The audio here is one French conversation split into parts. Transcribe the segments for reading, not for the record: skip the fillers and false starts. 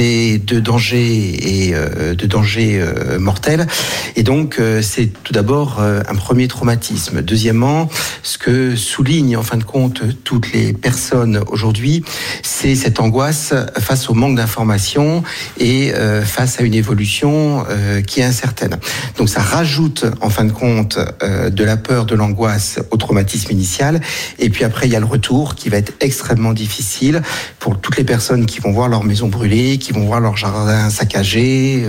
de dangers mortels. Et donc, c'est tout d'abord un premier traumatisme. Deuxièmement, ce que soulignent en fin de compte toutes les personnes aujourd'hui, c'est cette angoisse face au manque d'informations et face à une évolution qui est incertaine. Donc, ça rajoute en fin de compte de la peur, de l'angoisse au traumatisme initial. Et puis après, il y a le retour qui va être extrêmement difficile pour toutes les personnes qui vont voir leur maison brûlée, qui vont voir leur jardin saccagé,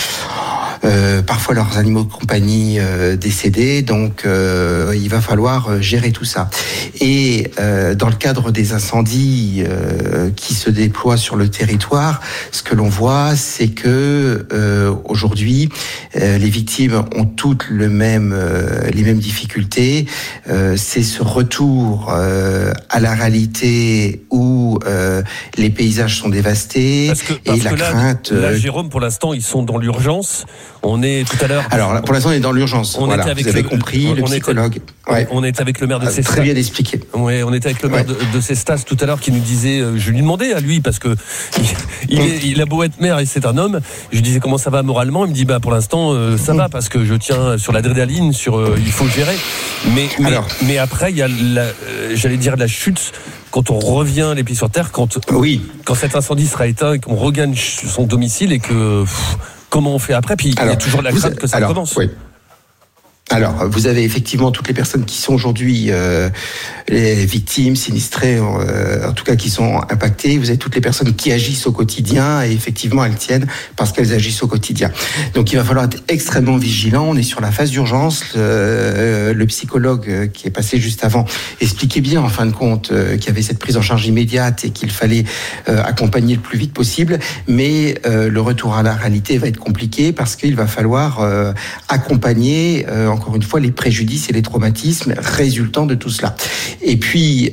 parfois leurs animaux de compagnie décédés. Donc, il va falloir gérer tout ça. Et dans le cadre des incendies qui se déploient sur le territoire, ce que l'on voit, c'est que aujourd'hui, les victimes ont toutes les mêmes difficultés. C'est ce retour à la réalité où les paysages sont dévastés parce que crainte. Là, Jérôme, pour l'instant, ils sont dans l'urgence. On est tout à l'heure. Alors, pour l'instant, on est dans l'urgence. Vous avez compris, le psychologue. Très bien expliqué. Ouais, on était avec le maire de Cestas tout à l'heure qui nous disait, je lui demandais à lui, parce que il a beau être maire et c'est un homme, je lui disais comment ça va moralement, il me dit pour l'instant ça va parce que je tiens sur l'adrénaline, il faut gérer. Mais après, il y a j'allais dire la chute. Quand on revient les pieds sur terre, quand cet incendie sera éteint et qu'on regagne son domicile et que comment on fait après, puis il y a toujours la crainte que ça recommence. Oui. Alors, vous avez effectivement toutes les personnes qui sont aujourd'hui les victimes, sinistrées, en tout cas qui sont impactées. Vous avez toutes les personnes qui agissent au quotidien et effectivement elles tiennent parce qu'elles agissent au quotidien. Donc il va falloir être extrêmement vigilant. On est sur la phase d'urgence. Le psychologue qui est passé juste avant expliquait bien en fin de compte qu'il y avait cette prise en charge immédiate et qu'il fallait accompagner le plus vite possible. Mais le retour à la réalité va être compliqué parce qu'il va falloir accompagner encore une fois les préjudices et les traumatismes résultant de tout cela. Et puis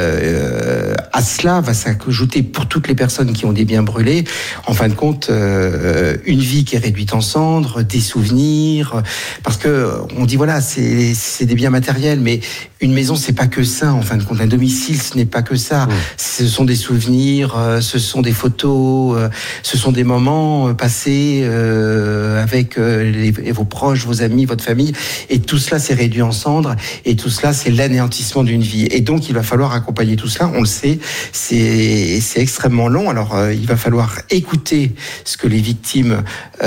à cela va s'ajouter pour toutes les personnes qui ont des biens brûlés, en fin de compte une vie qui est réduite en cendres, des souvenirs, parce que on dit voilà c'est des biens matériels, mais une maison c'est pas que ça en fin de compte, un domicile ce n'est pas que ça, ce sont des souvenirs, ce sont des photos, ce sont des moments passés avec vos proches, vos amis, votre famille. Et tout cela c'est réduit en cendres et tout cela c'est l'anéantissement d'une vie. Et donc il va falloir accompagner tout cela, on le sait, c'est extrêmement long. Alors il va falloir écouter ce que les victimes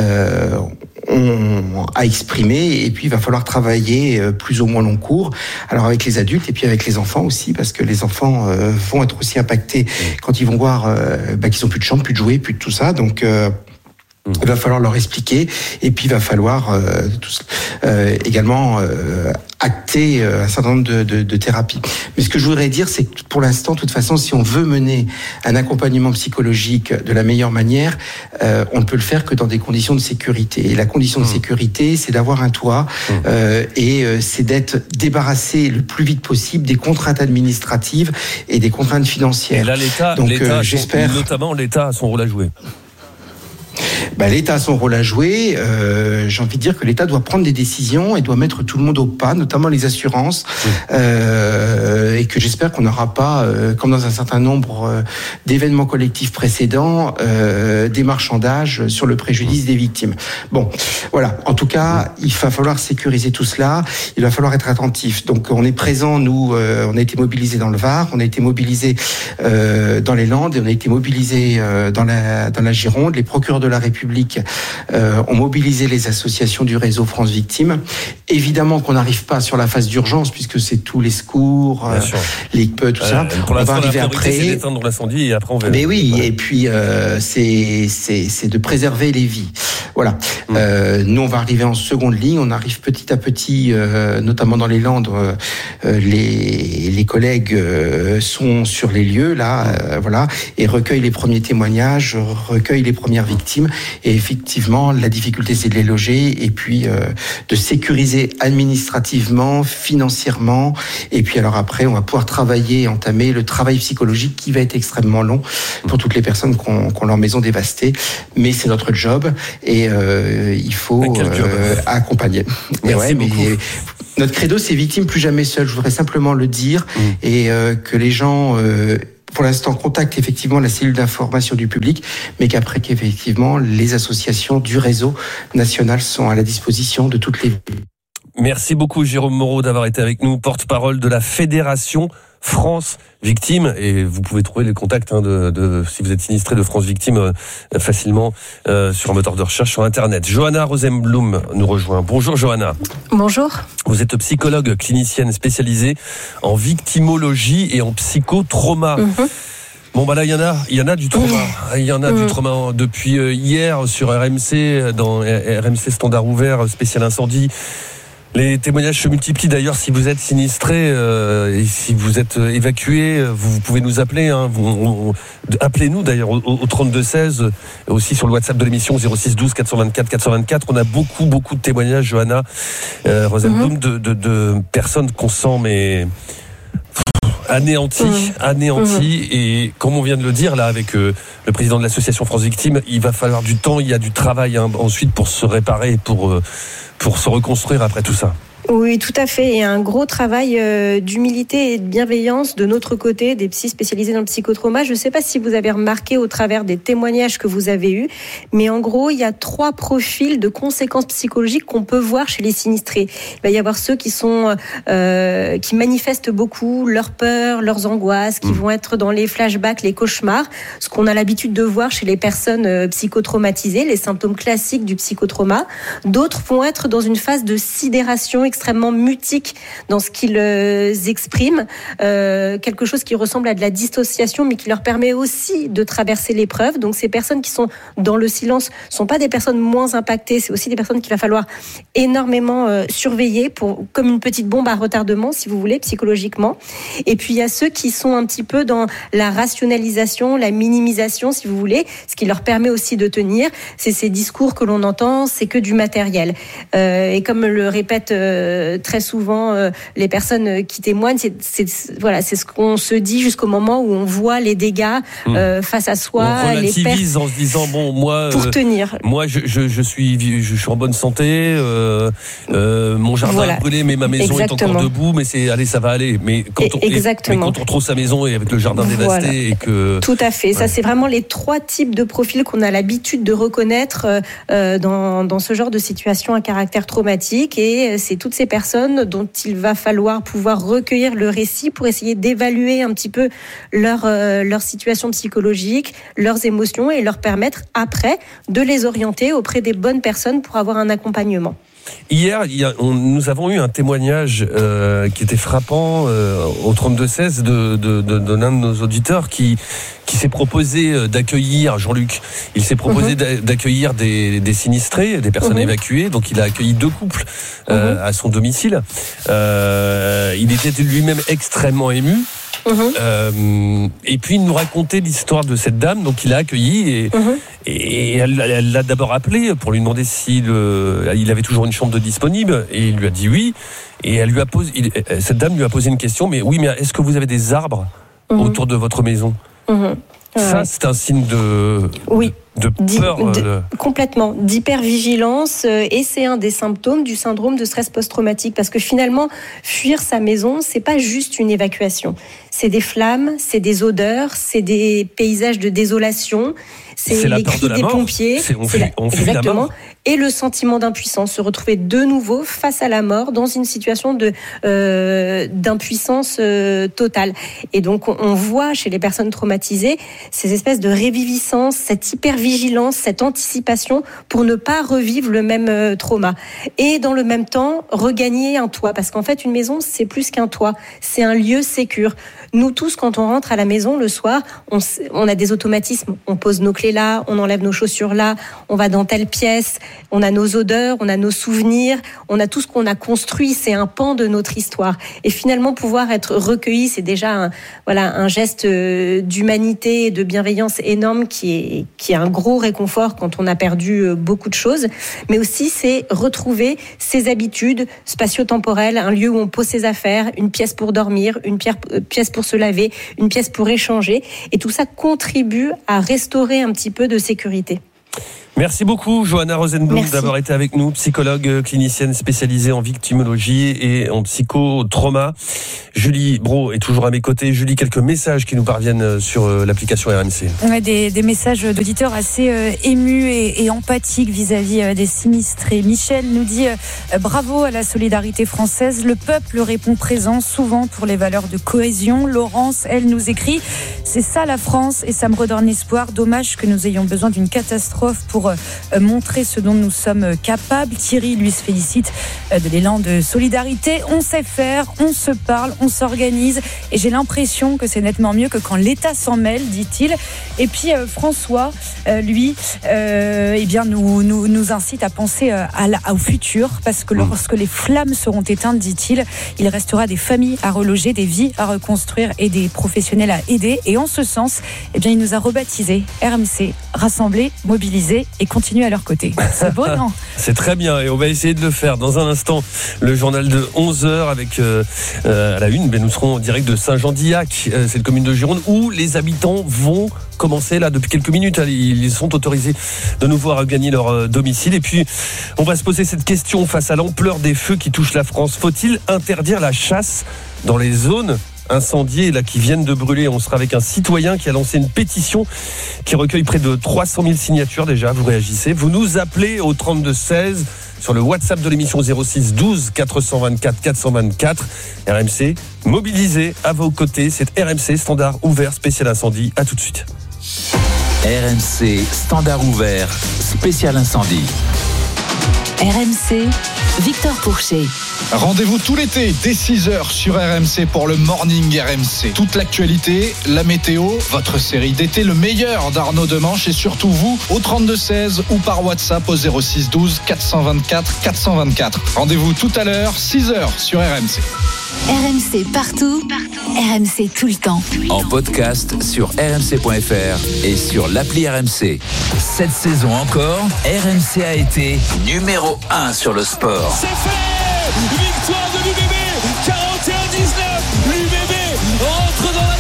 ont à exprimer et puis il va falloir travailler plus ou moins long cours. Alors avec les adultes et puis avec les enfants aussi, parce que les enfants vont être aussi impactés quand ils vont voir qu'ils n'ont plus de chambre, plus de jouets, plus de tout ça. Donc il va falloir leur expliquer et puis il va falloir également acter un certain nombre de thérapies. Mais ce que je voudrais dire, c'est que pour l'instant, de toute façon, si on veut mener un accompagnement psychologique de la meilleure manière, on ne peut le faire que dans des conditions de sécurité. Et la condition de sécurité, c'est d'avoir un toit et c'est d'être débarrassé le plus vite possible des contraintes administratives et des contraintes financières. Et là, l'État, notamment l'État a son rôle à jouer. L'État a son rôle à jouer. J'ai envie de dire que l'État doit prendre des décisions et doit mettre tout le monde au pas, notamment les assurances, et que j'espère qu'on n'aura pas, comme dans un certain nombre d'événements collectifs précédents, des marchandages sur le préjudice des victimes. Bon, voilà. En tout cas, il va falloir sécuriser tout cela. Il va falloir être attentif. Donc, on est présent. Nous, on a été mobilisés dans le Var, on a été mobilisés dans les Landes, et on a été mobilisés dans la Gironde. Les procureurs de la République ont mobilisé les associations du réseau France Victimes. Évidemment qu'on n'arrive pas sur la phase d'urgence puisque c'est tous les secours, les tout ça. Pour l'instant, on va arriver après. C'est d'éteindre l'incendie et après on verra. Mais oui, et puis c'est de préserver les vies. Voilà. Nous, on va arriver en seconde ligne. On arrive petit à petit, notamment dans les Landes. Les collègues sont sur les lieux là, voilà, et recueillent les premiers témoignages, recueillent les premières victimes. Et effectivement, la difficulté, c'est de les loger et puis de sécuriser administrativement, financièrement. Et puis alors après, on va pouvoir travailler, entamer le travail psychologique qui va être extrêmement long pour toutes les personnes qui ont leur maison dévastée. Mais c'est notre job et il faut accompagner. Merci beaucoup. Notre credo, c'est victime plus jamais seul. Je voudrais simplement le dire et que les gens pour l'instant contactent effectivement la cellule d'information du public, mais qu'après qu'effectivement les associations du réseau national sont à la disposition de toutes les... Merci beaucoup Jérôme Moreau d'avoir été avec nous, porte-parole de la Fédération France Victime, et vous pouvez trouver les contacts si vous êtes sinistré de France Victime facilement sur un moteur de recherche sur internet. Johanna Rosenblum nous rejoint. Bonjour Johanna. Bonjour. Vous êtes psychologue clinicienne spécialisée en victimologie et en psychotrauma. Bon bah là il y en a du trauma. Il y en a du trauma depuis hier sur RMC, dans RMC Standard Ouvert spécial incendie. Les témoignages se multiplient d'ailleurs. Si vous êtes sinistré et si vous êtes évacué, vous pouvez nous appeler. Appelez-nous d'ailleurs au 32 16, aussi sur le WhatsApp de l'émission 06 12 424 424. On a beaucoup de témoignages, Johanna Rosenblum, de personnes qu'on sent anéanties. Et comme on vient de le dire là avec le président de l'association France Victime, il va falloir du temps, il y a du travail ensuite pour se réparer, pour se reconstruire après tout ça. Oui, tout à fait. Et un gros travail d'humilité et de bienveillance de notre côté, des psys spécialisés dans le psychotrauma. Je ne sais pas si vous avez remarqué au travers des témoignages que vous avez eus, mais en gros, il y a 3 profils de conséquences psychologiques qu'on peut voir chez les sinistrés. Il va y avoir ceux qui manifestent beaucoup leurs peurs, leurs angoisses, qui vont être dans les flashbacks, les cauchemars, ce qu'on a l'habitude de voir chez les personnes psychotraumatisées, les symptômes classiques du psychotrauma. D'autres vont être dans une phase de sidération extrêmement mutique dans ce qu'ils expriment, quelque chose qui ressemble à de la dissociation, mais qui leur permet aussi de traverser l'épreuve. Donc ces personnes qui sont dans le silence sont pas des personnes moins impactées, c'est aussi des personnes qu'il va falloir énormément surveiller, comme une petite bombe à retardement, si vous voulez, psychologiquement. Et puis il y a ceux qui sont un petit peu dans la rationalisation, la minimisation, si vous voulez, ce qui leur permet aussi de tenir. C'est ces discours que l'on entend, c'est que du matériel. Et comme le répète très souvent les personnes qui témoignent, c'est ce qu'on se dit jusqu'au moment où on voit les dégâts face à soi. On relativise en se disant moi pour tenir. Moi je suis en bonne santé, mon jardin a brûlé mais ma maison est encore debout, mais ça va aller. Mais quand on retrouve sa maison et avec le jardin dévasté et que tout à fait. Ça c'est vraiment les 3 types de profils qu'on a l'habitude de reconnaître dans ce genre de situation à caractère traumatique, et c'est toutes ces personnes dont il va falloir pouvoir recueillir le récit pour essayer d'évaluer un petit peu leur situation psychologique, leurs émotions, et leur permettre après de les orienter auprès des bonnes personnes pour avoir un accompagnement. Hier, nous avons eu un témoignage qui était frappant au 32-16 de l'un de nos auditeurs qui s'est proposé d'accueillir, Jean-Luc, il s'est proposé d'accueillir des sinistrés, des personnes évacuées, donc il a accueilli 2 couples à son domicile. Il était lui-même extrêmement ému. Et puis il nous racontait l'histoire de cette dame, donc il a accueilli et elle l'a d'abord appelé pour lui demander s'il avait toujours une chambre de disponible, et il lui a dit oui, et cette dame lui a posé une question, mais est-ce que vous avez des arbres autour de votre maison? Ça, c'est un signe de peur. Complètement, d'hypervigilance, et c'est un des symptômes du syndrome de stress post-traumatique, parce que finalement, fuir sa maison, c'est pas juste une évacuation. C'est des flammes, c'est des odeurs, c'est des paysages de désolation, c'est les cris des pompiers, exactement, et le sentiment d'impuissance, se retrouver de nouveau face à la mort dans une situation d'impuissance totale. Et donc on voit chez les personnes traumatisées ces espèces de réviviscence, cette hypervigilance, cette anticipation pour ne pas revivre le même trauma. Et dans le même temps, regagner un toit, parce qu'en fait une maison c'est plus qu'un toit, c'est un lieu sécure. Nous tous, quand on rentre à la maison le soir, on a des automatismes. On pose nos clés là, on enlève nos chaussures là, on va dans telle pièce, on a nos odeurs, on a nos souvenirs, on a tout ce qu'on a construit, c'est un pan de notre histoire. Et finalement, pouvoir être recueilli, c'est déjà un geste d'humanité et de bienveillance énorme qui est un gros réconfort quand on a perdu beaucoup de choses. Mais aussi, c'est retrouver ses habitudes spatio-temporelles, un lieu où on pose ses affaires, une pièce pour dormir, une pièce pour se laver, une pièce pour échanger. Et tout ça contribue à restaurer un petit peu de sécurité. Merci beaucoup, Johanna Rosenblum, d'avoir été avec nous, psychologue clinicienne spécialisée en victimologie et en psychotrauma. Julie Brault est toujours à mes côtés. Julie, quelques messages qui nous parviennent sur l'application RMC. Ouais, des messages d'auditeurs assez émus et empathiques vis-à-vis des sinistrés. Michel nous dit bravo à la solidarité française. Le peuple répond présent, souvent pour les valeurs de cohésion. Laurence, elle nous écrit: c'est ça la France et ça me redonne espoir. Dommage que nous ayons besoin d'une catastrophe pour montrer ce dont nous sommes capables. Thierry, lui, se félicite de l'élan de solidarité. On sait faire, on se parle, on s'organise et j'ai l'impression que c'est nettement mieux que quand l'État s'en mêle, dit-il. Et puis François, lui, nous incite à penser au futur, parce que lorsque les flammes seront éteintes, dit-il, il restera des familles à reloger, des vies à reconstruire et des professionnels à aider. Et en ce sens, il nous a rebaptisé RMC, rassemblés, mobilisés et continuer à leur côté. C'est beau, non ? C'est très bien et on va essayer de le faire. Dans un instant, le journal de 11h avec à la une, nous serons en direct de Saint-Jean-d'Illac, c'est la commune de Gironde, où les habitants vont commencer là depuis quelques minutes. Ils sont autorisés de nouveau à regagner leur domicile. Et puis, on va se poser cette question face à l'ampleur des feux qui touchent la France. Faut-il interdire la chasse dans les zones incendiées là, qui viennent de brûler? On sera avec un citoyen qui a lancé une pétition qui recueille près de 300 000 signatures déjà. Vous réagissez, vous nous appelez au 32-16 sur le WhatsApp de l'émission 06 12 424 424. RMC, mobilisé à vos côtés. C'est RMC, standard ouvert, spécial incendie. À tout de suite. RMC, standard ouvert, spécial incendie. RMC, Victor Pourchet. Rendez-vous tout l'été dès 6h sur RMC pour le Morning RMC. Toute l'actualité, la météo, votre série d'été, le meilleur d'Arnaud Demanche et surtout vous au 32-16 ou par WhatsApp au 06 12 424 424. Rendez-vous tout à l'heure, 6h sur RMC. RMC partout, RMC tout le temps. En podcast sur rmc.fr et sur l'appli RMC. Cette saison encore, RMC a été numéro 1 sur le sport. C'est fait! Victoire de l'UBB,